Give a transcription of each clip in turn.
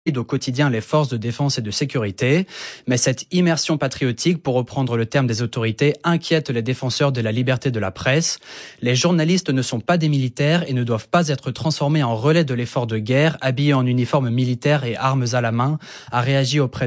au quotidien les forces de défense et de sécurité. Mais cette immersion patriotique, pour reprendre le terme des autorités, inquiète les défenseurs de la liberté de la presse. Les journalistes ne sont pas des militaires et ne doivent pas être transformés en relais de l'effort de guerre, habillés en uniforme militaire et armes à la main, a réagi auprès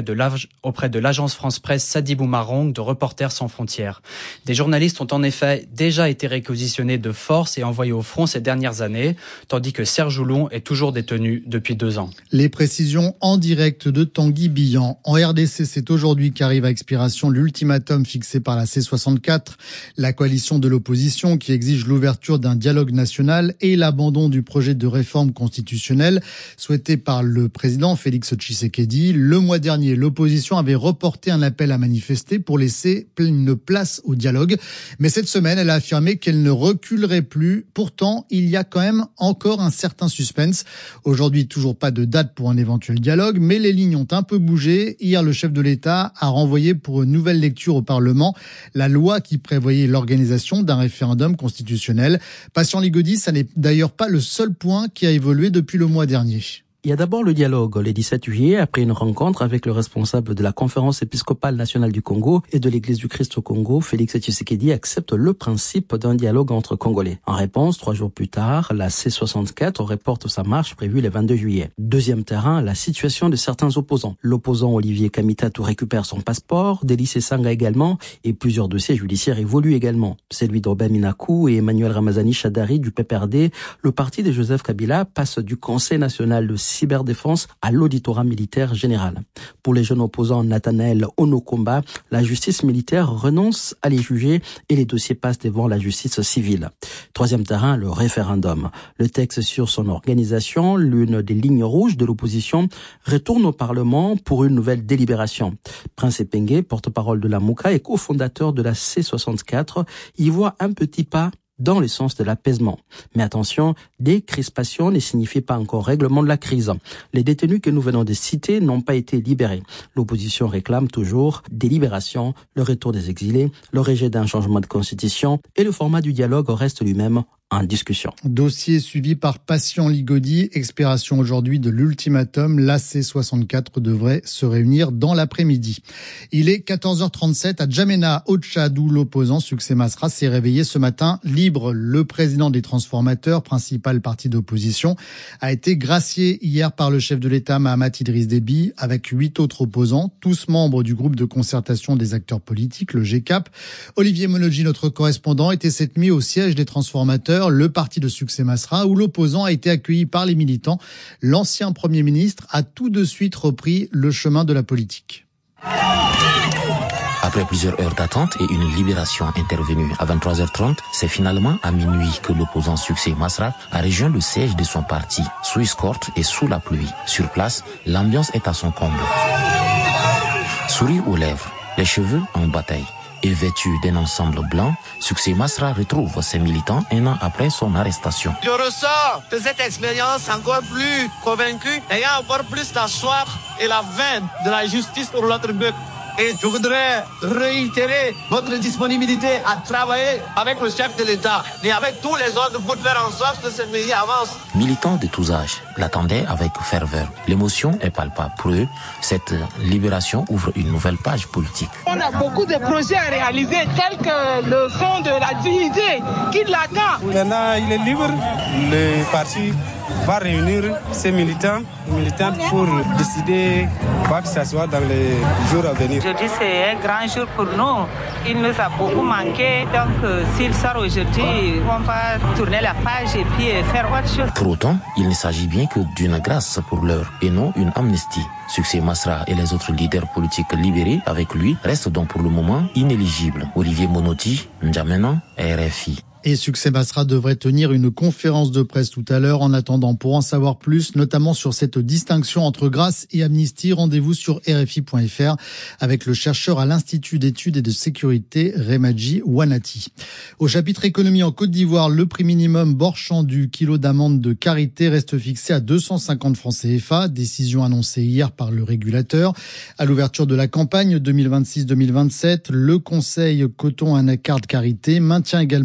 de l'agence France Presse Sadibou Marong de Reporters sans frontières. Des journalistes ont en effet déjà été réquisitionnés de force et envoyés au front ces dernières années, tandis que Serge Oulon est toujours détenu depuis 2 ans. Les précisions en direct de Tanguy Billan. En RDC, c'est aujourd'hui qu'arrive à expiration l'ultimatum fixé par la C64, la coalition de l'opposition qui exige l'ouverture d'un dialogue national et l'abandon du projet de réforme constitutionnelle souhaité par le président Félix Tshisekedi. Le mois dernier, l'opposition avait reporté un appel à manifester pour laisser une place au dialogue. Mais cette semaine, elle a affirmé qu'elle ne reculerait plus. Pourtant, il y a quand même encore un certain suspense. Aujourd'hui, toujours pas de date pour un éventuel dialogue, mais les lignes ont un peu bougé. Hier, le chef de l'État a renvoyé pour une nouvelle lecture au Parlement la loi qui prévoyait l'organisation d'un référendum constitutionnel. Patient Ligodi, ça n'est d'ailleurs pas le seul point qui a évolué depuis le mois dernier. Il y a d'abord le dialogue. Le 17 juillet, après une rencontre avec le responsable de la Conférence épiscopale nationale du Congo et de l'Église du Christ au Congo, Félix Tshisekedi accepte le principe d'un dialogue entre Congolais. En réponse, 3 jours plus tard, la C64 reporte sa marche prévue le 22 juillet. Deuxième terrain, la situation de certains opposants. L'opposant Olivier Kamitatou récupère son passeport, Délice Sanga également, et plusieurs dossiers judiciaires évoluent également. Celui d'Obed Minakou et Emmanuel Ramazani Chadari du PPRD, le parti de Joseph Kabila passe du Conseil national de cyberdéfense à l'auditorat militaire général. Pour les jeunes opposants Nathanaël Onokomba, la justice militaire renonce à les juger et les dossiers passent devant la justice civile. Troisième terrain, le référendum. Le texte sur son organisation, l'une des lignes rouges de l'opposition, retourne au Parlement pour une nouvelle délibération. Prince Epenge, porte-parole de la Mouka et cofondateur de la C64, y voit un petit pas dans le sens de l'apaisement. Mais attention, décrispation ne signifie pas encore règlement de la crise. Les détenus que nous venons de citer n'ont pas été libérés. L'opposition réclame toujours des libérations, le retour des exilés, le rejet d'un changement de constitution et le format du dialogue reste lui-même en discussion. Dossier suivi par Patient Ligodi, expiration aujourd'hui de l'ultimatum. La C64 devrait se réunir dans l'après-midi. Il est 14h37 à Djamena, au Tchad, où l'opposant Succès Masra s'est réveillé ce matin libre. Le président des transformateurs, principal parti d'opposition, a été gracié hier par le chef de l'État Mahamat Idriss Déby avec 8 autres opposants, tous membres du groupe de concertation des acteurs politiques, le GCAP. Olivier Monodji, notre correspondant, était cette nuit au siège des transformateurs, le parti de Succès Masra, où l'opposant a été accueilli par les militants. L'ancien Premier ministre a tout de suite repris le chemin de la politique. Après plusieurs heures d'attente et une libération intervenue à 23h30, c'est finalement à minuit que l'opposant Succès Masra a rejoint le siège de son parti, sous escorte et sous la pluie. Sur place, l'ambiance est à son comble. Sourire aux lèvres, les cheveux en bataille. Et vêtu d'un ensemble blanc, Succès Masra retrouve ses militants un an après son arrestation. Je ressors de cette expérience encore plus convaincu, ayant encore plus la soif et la veine de la justice pour notre peuple. Et je voudrais réitérer votre disponibilité à travailler avec le chef de l'État et avec tous les autres pour faire en sorte que ce pays avance. Militants de tous âges l'attendaient avec ferveur. L'émotion est palpable pour eux. Cette libération ouvre une nouvelle page politique. On a beaucoup de projets à réaliser, tels que le fonds de la dignité qui l'attend. Maintenant, il est libre. Le parti va réunir ses militants pour décider quoi que ce soit dans les jours à venir. Aujourd'hui, c'est un grand jour pour nous. Il nous a beaucoup manqué. Donc, s'il sort aujourd'hui, on va tourner la page et puis faire autre chose. Pour autant, il ne s'agit bien que d'une grâce pour l'heure et non une amnistie. Succès Masra et les autres leaders politiques libérés avec lui restent donc pour le moment inéligibles. Olivier Monodji, N'Djamena, RFI. Et Succès Masra devrait tenir une conférence de presse tout à l'heure. En attendant, pour en savoir plus, notamment sur cette distinction entre grâce et amnistie, rendez-vous sur RFI.fr avec le chercheur à l'Institut d'études et de sécurité Remadji Wanati. Au chapitre économie en Côte d'Ivoire, le prix minimum borchant du kilo d'amande de karité reste fixé à 250 francs CFA. Décision annoncée hier par le régulateur. À l'ouverture de la campagne 2026-2027, le Conseil coton anacarde karité maintient également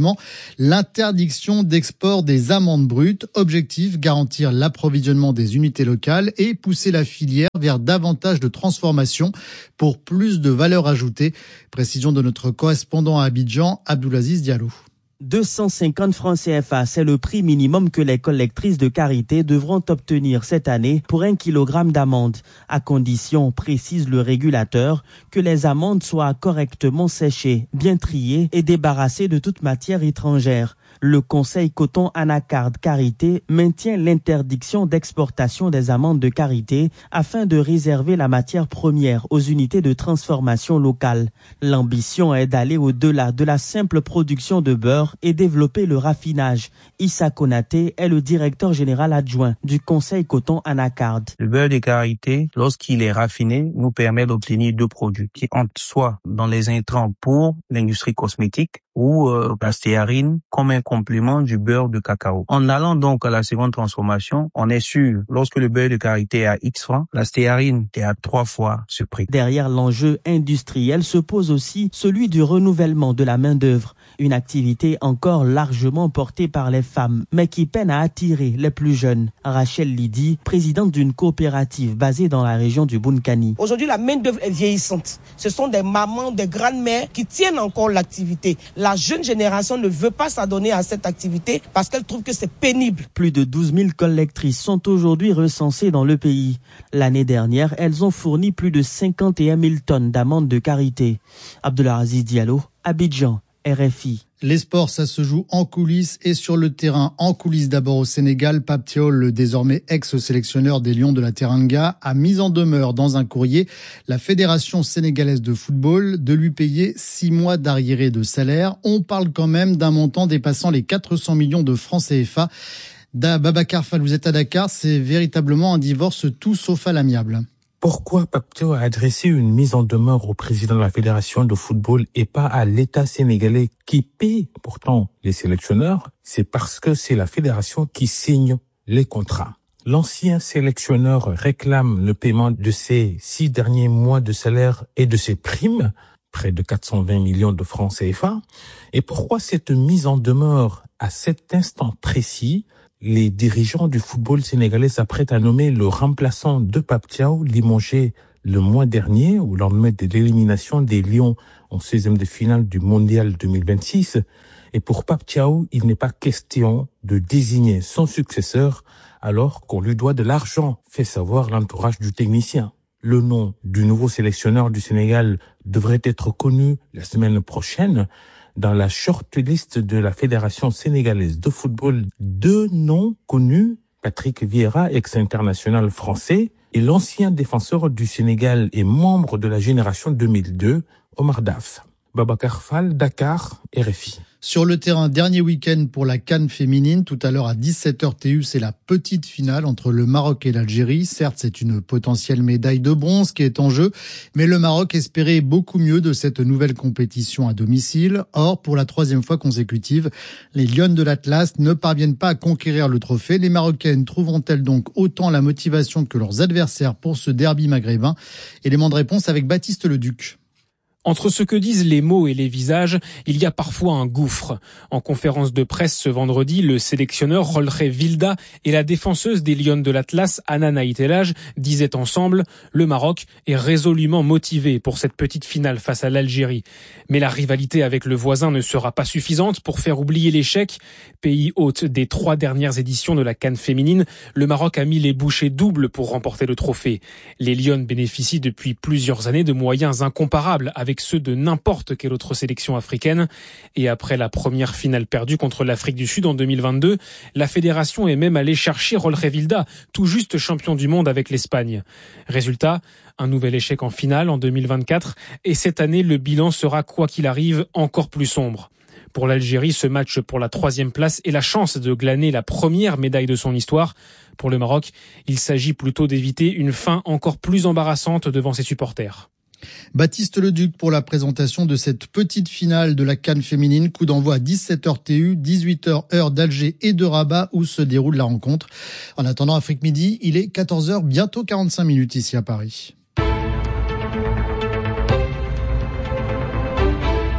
l'interdiction d'export des amandes brutes. Objectif, garantir l'approvisionnement des unités locales et pousser la filière vers davantage de transformation pour plus de valeur ajoutée. Précision de notre correspondant à Abidjan, Abdoulaziz Diallo. 250 francs CFA, c'est le prix minimum que les collectrices de karité devront obtenir cette année pour 1 kilogramme d'amandes, à condition, précise le régulateur, que les amandes soient correctement séchées, bien triées et débarrassées de toute matière étrangère. Le Conseil coton anacarde karité maintient l'interdiction d'exportation des amandes de karité afin de réserver la matière première aux unités de transformation locales. L'ambition est d'aller au-delà de la simple production de beurre et développer le raffinage. Issa Konaté est le directeur général adjoint du Conseil coton anacarde. Le beurre de karité, lorsqu'il est raffiné, nous permet d'obtenir 2 produits qui entrent soit dans les intrants pour l'industrie cosmétique ou la stéarine comme un complément du beurre de cacao. En allant donc à la seconde transformation, on est sûr, lorsque le beurre de karité est à X francs, la stéarine est à 3 fois ce prix. Derrière l'enjeu industriel se pose aussi celui du renouvellement de la main-d'œuvre. Une activité encore largement portée par les femmes, mais qui peine à attirer les plus jeunes. Rachel Lidi, présidente d'une coopérative basée dans la région du Bunkani. Aujourd'hui, la main-d'œuvre est vieillissante. Ce sont des mamans, des grandes-mères qui tiennent encore l'activité. La jeune génération ne veut pas s'adonner à cette activité parce qu'elle trouve que c'est pénible. Plus de 12 000 collectrices sont aujourd'hui recensées dans le pays. L'année dernière, elles ont fourni plus de 51 000 tonnes d'amandes de karité. Abdoulaziz Diallo, Abidjan, RFI. Les sports, ça se joue en coulisses et sur le terrain. En coulisses d'abord au Sénégal, Pape Thiaw, le désormais ex-sélectionneur des Lions de la Teranga, a mis en demeure dans un courrier la Fédération sénégalaise de football de lui payer 6 mois d'arriérés de salaire. On parle quand même d'un montant dépassant les 400 millions de francs CFA. Babacar Fall, vous êtes à Dakar, c'est véritablement un divorce tout sauf à l'amiable. Pourquoi Pape Thiaw a adressé une mise en demeure au président de la Fédération de football et pas à l'État sénégalais qui paie pourtant les sélectionneurs? C'est parce que c'est la fédération qui signe les contrats. L'ancien sélectionneur réclame le paiement de ses 6 derniers mois de salaire et de ses primes, près de 420 millions de francs CFA. Et pourquoi cette mise en demeure à cet instant précis? Les dirigeants du football sénégalais s'apprêtent à nommer le remplaçant de Pape Thiaw, limogé le mois dernier, au lendemain de l'élimination des Lions en 16e de finale du Mondial 2026. Et pour Pape Thiaw, il n'est pas question de désigner son successeur alors qu'on lui doit de l'argent, fait savoir l'entourage du technicien. Le nom du nouveau sélectionneur du Sénégal devrait être connu la semaine prochaine. Dans la shortlist de la Fédération sénégalaise de football, 2 noms connus, Patrick Vieira, ex-international français, et l'ancien défenseur du Sénégal et membre de la génération 2002, Omar Daf. Babacar Fall, Dakar, RFI. Sur le terrain, dernier week-end pour la CAN féminine. Tout à l'heure à 17h TU, c'est la petite finale entre le Maroc et l'Algérie. Certes, c'est une potentielle médaille de bronze qui est en jeu, mais le Maroc espérait beaucoup mieux de cette nouvelle compétition à domicile. Or, pour la 3e fois consécutive, les Lionnes de l'Atlas ne parviennent pas à conquérir le trophée. Les Marocaines trouveront-elles donc autant la motivation que leurs adversaires pour ce derby maghrébin? Élément de réponse avec Baptiste Leduc. Entre ce que disent les mots et les visages, il y a parfois un gouffre. En conférence de presse ce vendredi, le sélectionneur Rolre Vilda et la défenseuse des Lions de l'Atlas, Anna Naïtelaj, disaient ensemble « Le Maroc est résolument motivé pour cette petite finale face à l'Algérie. Mais la rivalité avec le voisin ne sera pas suffisante pour faire oublier l'échec. Pays hôte des 3 dernières éditions de la CAN féminine, le Maroc a mis les bouchées doubles pour remporter le trophée. Les Lions bénéficient depuis plusieurs années de moyens incomparables avec ceux de n'importe quelle autre sélection africaine. Et après la première finale perdue contre l'Afrique du Sud en 2022, la fédération est même allée chercher Rolre Vilda, tout juste champion du monde avec l'Espagne. Résultat, un nouvel échec en finale en 2024 et cette année, le bilan sera, quoi qu'il arrive, encore plus sombre. Pour l'Algérie, ce match pour la 3e place est la chance de glaner la première médaille de son histoire. Pour le Maroc, il s'agit plutôt d'éviter une fin encore plus embarrassante devant ses supporters. Baptiste Leduc pour la présentation de cette petite finale de la CAN féminine. Coup d'envoi à 17h TU, 18h heure d'Alger et de Rabat où se déroule la rencontre. En attendant Afrique Midi, il est 14h, bientôt 45 minutes ici à Paris. À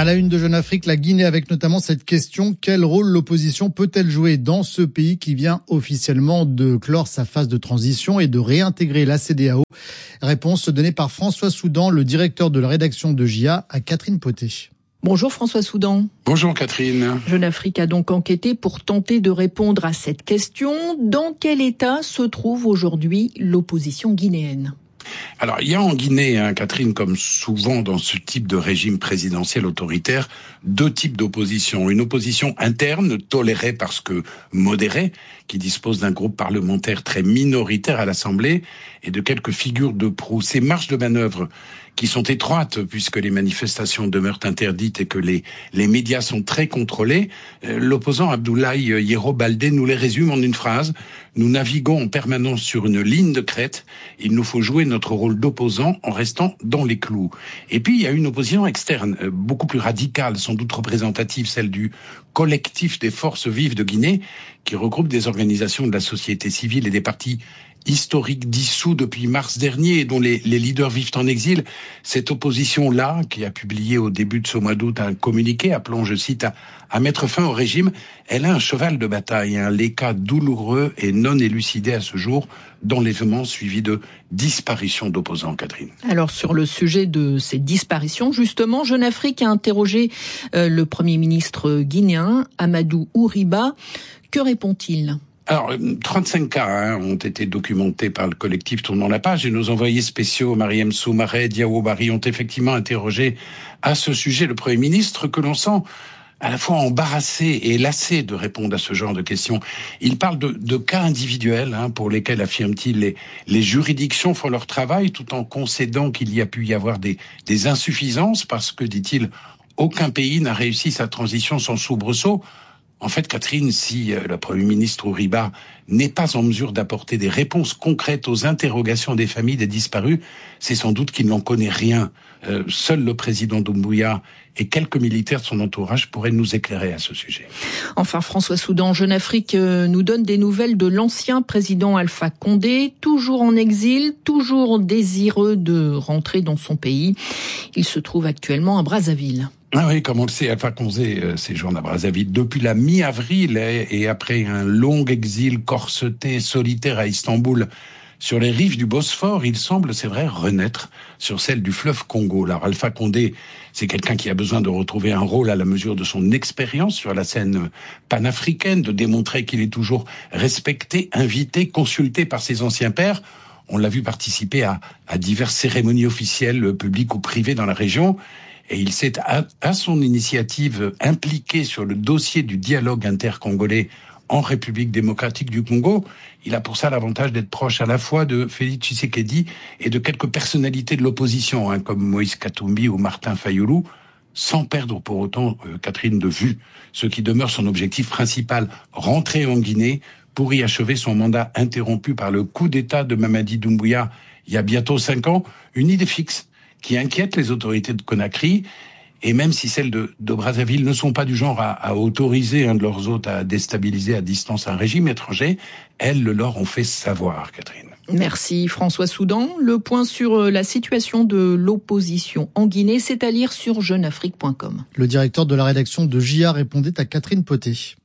À la une de Jeune Afrique, la Guinée avec notamment cette question: quel rôle l'opposition peut-elle jouer dans ce pays qui vient officiellement de clore sa phase de transition et de réintégrer la CEDEAO? Réponse donnée par François Soudan, le directeur de la rédaction de JA, à Catherine Poté. Bonjour François Soudan. Bonjour Catherine. Jeune Afrique a donc enquêté pour tenter de répondre à cette question. Dans quel état se trouve aujourd'hui l'opposition guinéenne ? Alors, il y a en Guinée, Catherine, comme souvent dans ce type de régime présidentiel autoritaire, deux types d'opposition. Une opposition interne, tolérée parce que modérée, qui dispose d'un groupe parlementaire très minoritaire à l'Assemblée et de quelques figures de proue. Ces marges de manœuvre qui sont étroites puisque les manifestations demeurent interdites et que les médias sont très contrôlés. L'opposant Abdoulaye Yero Baldé nous les résume en une phrase: nous naviguons en permanence sur une ligne de crête. Il nous faut jouer notre rôle d'opposant en restant dans les clous. Et puis il y a une opposition externe, beaucoup plus radicale, sans doute représentative, celle du collectif des forces vives de Guinée, qui regroupe des organisations de la société civile et des partis historiques dissous depuis mars dernier et dont les leaders vivent en exil. Cette opposition-là, qui a publié au début de ce mois d'août un communiqué appelant, je cite, à mettre fin au régime, elle a un cheval de bataille, les cas douloureux et non élucidés à ce jour d'enlèvements suivis de disparitions d'opposants, Catherine. Alors sur le sujet de ces disparitions, justement, Jeune Afrique a interrogé le Premier ministre guinéen, Amadou Ouriba. Que répond-il ? Alors, 35 cas ont été documentés par le collectif Tournons la page et nos envoyés spéciaux, Mariam Soumaré, Diawo Bari, ont effectivement interrogé à ce sujet le Premier ministre, que l'on sent à la fois embarrassé et lassé de répondre à ce genre de questions. Il parle de cas individuels pour lesquels, affirme-t-il, les juridictions font leur travail tout en concédant qu'il y a pu y avoir des insuffisances parce que, dit-il, aucun pays n'a réussi sa transition sans soubresaut. En fait, Catherine, si le Premier ministre Ouriba n'est pas en mesure d'apporter des réponses concrètes aux interrogations des familles des disparus, c'est sans doute qu'il n'en connaît rien. Seul le président Doumbouya et quelques militaires de son entourage pourraient nous éclairer à ce sujet. Enfin, François Soudan, Jeune Afrique nous donne des nouvelles de l'ancien président Alpha Condé, toujours en exil, toujours désireux de rentrer dans son pays. Il se trouve actuellement à Brazzaville. Ah oui, comme on le sait, Alpha Condé séjourne à Brazzaville depuis la mi-avril et après un long exil corseté, solitaire à Istanbul, sur les rives du Bosphore, il semble, c'est vrai, renaître sur celle du fleuve Congo. Alors Alpha Condé, c'est quelqu'un qui a besoin de retrouver un rôle à la mesure de son expérience sur la scène panafricaine, de démontrer qu'il est toujours respecté, invité, consulté par ses anciens pairs. On l'a vu participer à diverses cérémonies officielles, publiques ou privées dans la région. Et il s'est, à son initiative, impliqué sur le dossier du dialogue intercongolais en République démocratique du Congo. Il a pour ça l'avantage d'être proche à la fois de Félix Tshisekedi et de quelques personnalités de l'opposition, comme Moïse Katumbi ou Martin Fayulu, sans perdre pour autant, Catherine, de vue ce qui demeure son objectif principal, rentrer en Guinée pour y achever son mandat interrompu par le coup d'État de Mamadi Doumbouya il y a bientôt 5 ans. Une idée fixe qui inquiète les autorités de Conakry, et même si celles de Brazzaville ne sont pas du genre à autoriser un de leurs hôtes à déstabiliser à distance un régime étranger, elles le leur ont fait savoir, Catherine. Merci François Soudan. Le point sur la situation de l'opposition en Guinée, c'est à lire sur jeuneafrique.com. Le directeur de la rédaction de JA répondait à Catherine Poté.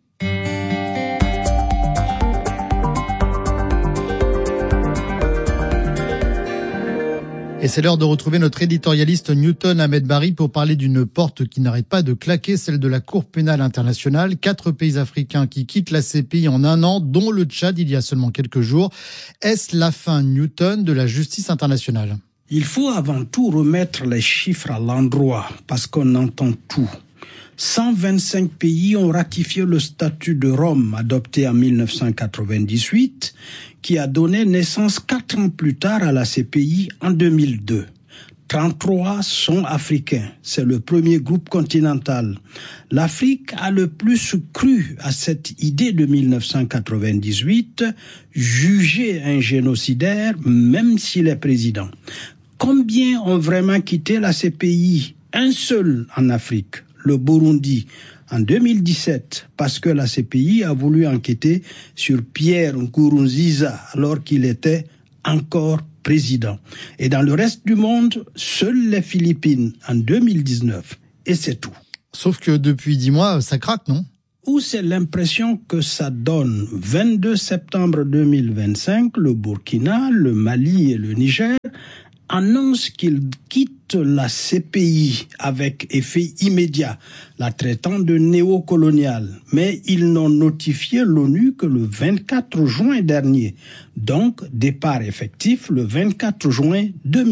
Et c'est l'heure de retrouver notre éditorialiste Newton Ahmed Bari pour parler d'une porte qui n'arrête pas de claquer, celle de la Cour pénale internationale. 4 pays africains qui quittent la CPI en 1 an, dont le Tchad il y a seulement quelques jours. Est-ce la fin, Newton, de la justice internationale ? Il faut avant tout remettre les chiffres à l'endroit, parce qu'on entend tout. 125 pays ont ratifié le statut de Rome adopté en 1998, qui a donné naissance 4 ans plus tard à la CPI en 2002. 33 sont africains, c'est le premier groupe continental. L'Afrique a le plus cru à cette idée de 1998, jugé un génocidaire même s'il est président. Combien ont vraiment quitté la CPI ? Un seul en Afrique, le Burundi, en 2017, parce que la CPI a voulu enquêter sur Pierre Nkurunziza alors qu'il était encore président. Et dans le reste du monde, seules les Philippines en 2019. Et c'est tout. Sauf que depuis 10 mois, ça craque, non ? Ou c'est l'impression que ça donne. 22 septembre 2025, le Burkina, le Mali et le Niger annoncent qu'ils quittent la CPI avec effet immédiat, la traitant de néocoloniale. Mais ils n'ont notifié l'ONU que le 24 juin dernier. Donc, départ effectif le 24 juin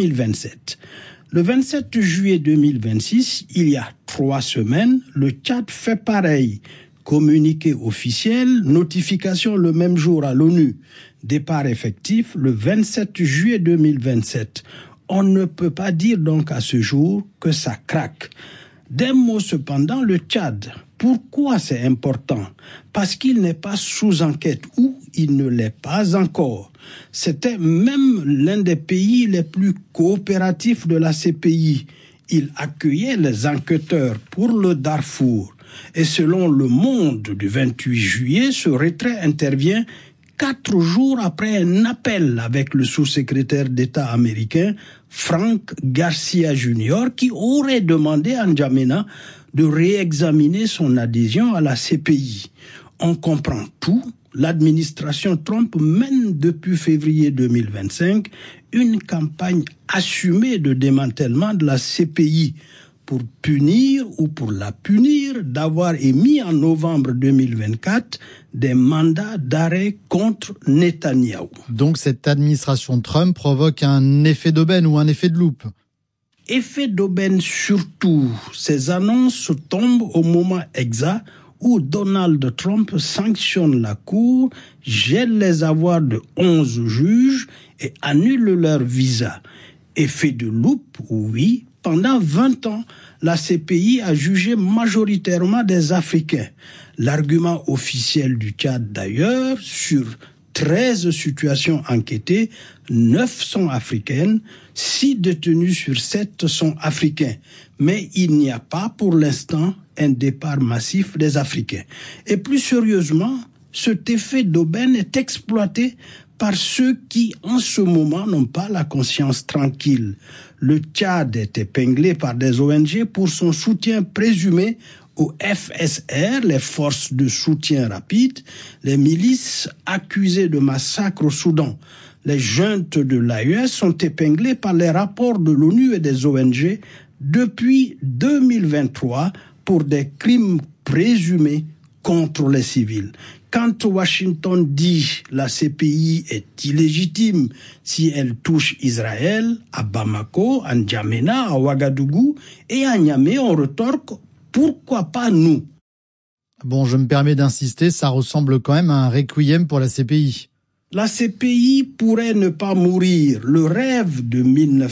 2027. Le 27 juillet 2026, il y a 3 semaines, le Tchad fait pareil. Communiqué officiel, notification le même jour à l'ONU. Départ effectif le 27 juillet 2027. On ne peut pas dire donc à ce jour que ça craque. D'un mot cependant, le Tchad. Pourquoi c'est important ? Parce qu'il n'est pas sous enquête ou il ne l'est pas encore. C'était même l'un des pays les plus coopératifs de la CPI. Il accueillait les enquêteurs pour le Darfour. Et selon Le Monde du 28 juillet, ce retrait intervient 4 jours après un appel avec le sous-secrétaire d'État américain Frank Garcia Jr. qui aurait demandé à N'Djamena de réexaminer son adhésion à la CPI. On comprend tout. L'administration Trump mène depuis février 2025 une campagne assumée de démantèlement de la CPI pour punir ou pour la punir d'avoir émis en novembre 2024 des mandats d'arrêt contre Netanyahou. Donc cette administration Trump provoque un effet d'aubaine ou un effet de loupe ? Effet d'aubaine surtout. Ces annonces tombent au moment exact où Donald Trump sanctionne la Cour, gèle les avoirs de 11 juges et annule leur visa. Effet de loupe, oui. Pendant 20 ans, la CPI a jugé majoritairement des Africains. L'argument officiel du Tchad d'ailleurs, sur 13 situations enquêtées, 9 sont africaines, 6 détenus sur 7 sont africains. Mais il n'y a pas pour l'instant un départ massif des Africains. Et plus sérieusement, cet effet d'aubaine est exploité par ceux qui, en ce moment, n'ont pas la conscience tranquille. Le Tchad est épinglé par des ONG pour son soutien présumé au FSR, les forces de soutien rapide, les milices accusées de massacres au Soudan. Les juntes de l'AES sont épinglées par les rapports de l'ONU et des ONG depuis 2023 pour des crimes présumés contre les civils. Quand Washington dit la CPI est illégitime si elle touche Israël, à Bamako, à N'Djamena, à Ouagadougou et à Niamey, on retorque pourquoi pas nous ? Bon, je me permets d'insister, ça ressemble quand même à un requiem pour la CPI. La CPI pourrait ne pas mourir. Le rêve de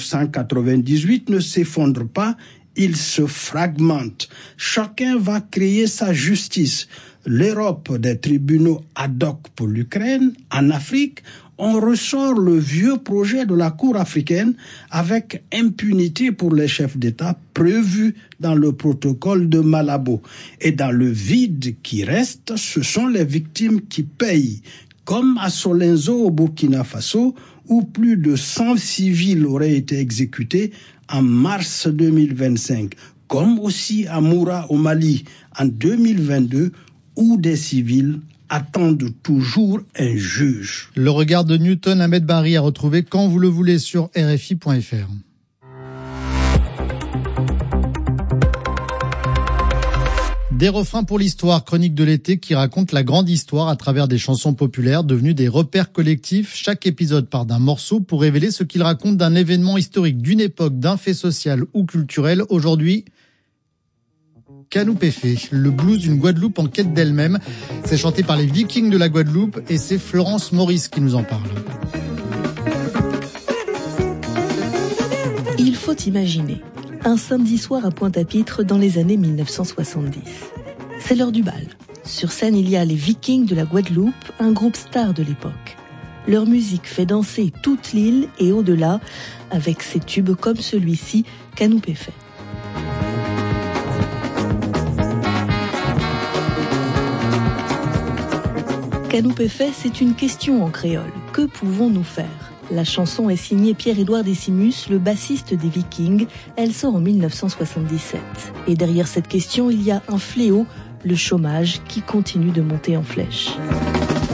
1998 ne s'effondre pas, il se fragmente. Chacun va créer sa justice. L'Europe des tribunaux ad hoc pour l'Ukraine. En Afrique, on ressort le vieux projet de la Cour africaine avec impunité pour les chefs d'État prévu dans le protocole de Malabo. Et dans le vide qui reste, ce sont les victimes qui payent. Comme à Solenzo au Burkina Faso, où plus de 100 civils auraient été exécutés en mars 2025. Comme aussi à Moura au Mali en 2022, où des civils attendent toujours un juge. Le regard de Newton Ahmed Barry à retrouver quand vous le voulez sur RFI.fr. Des refrains pour l'histoire, chronique de l'été qui raconte la grande histoire à travers des chansons populaires devenues des repères collectifs. Chaque épisode part d'un morceau pour révéler ce qu'il raconte d'un événement historique, d'une époque, d'un fait social ou culturel. Aujourd'hui, Kanoupéfé, le blues d'une Guadeloupe en quête d'elle-même. C'est chanté par les Vikings de la Guadeloupe et c'est Florence Maurice qui nous en parle. Il faut imaginer un samedi soir à Pointe-à-Pitre dans les années 1970. C'est l'heure du bal. Sur scène, il y a les Vikings de la Guadeloupe, un groupe star de l'époque. Leur musique fait danser toute l'île et au-delà, avec ses tubes comme celui-ci, Kanoupéfé. Kanoupéfé, c'est une question en créole. Que pouvons-nous faire ? La chanson est signée Pierre-Édouard Decimus, le bassiste des Vikings. Elle sort en 1977. Et derrière cette question, il y a un fléau, le chômage qui continue de monter en flèche.